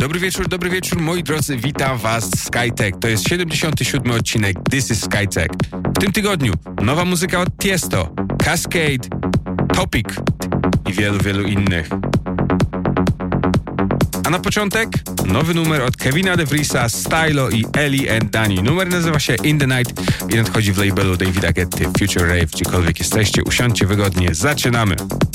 Dobry wieczór, moi drodzy, witam was Skytech. To jest 77. odcinek This is Skytech. W tym tygodniu nowa muzyka od Tiesto, Cascade, Topic i wielu innych. A na początek nowy numer od Kevina De Vriesa, Stylo i Ellie and Danny. Numer nazywa się In the Night i nadchodzi w labelu Davida Getty, Future Rave. Gdziekolwiek jesteście, usiądźcie wygodnie, zaczynamy.